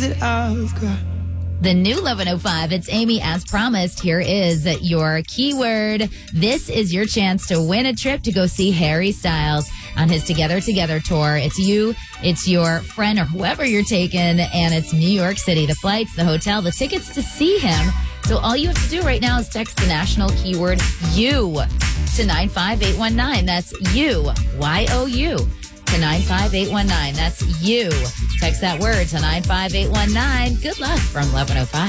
that I've got. The new 1105, it's Amy as promised. Here is your keyword. This is your chance to win a trip to go see Harry Styles on his Together tour. It's you, it's your friend, or whoever you're taking, and it's New York City. The flights, the hotel, the tickets to see him. So all you have to do right now is text the national keyword you to 95819. That's you, Y-O-U, to 95819. That's you. Text that word to 95819. Good luck from 1105.